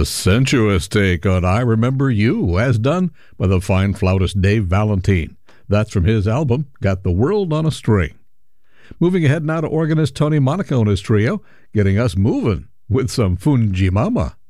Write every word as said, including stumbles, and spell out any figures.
A sensuous take on I Remember You, as done by the fine flautist Dave Valentine. That's from his album, Got the World on a String. Moving ahead now to organist Tony Monaco and his trio, getting us moving with some Fujimama.